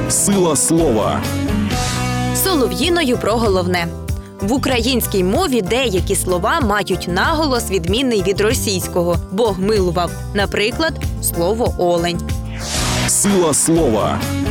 Сила слова. Солов'їною про головне. В українській мові деякі слова мають наголос відмінний від російського. Бог милував. Наприклад, слово «олень». Сила слова.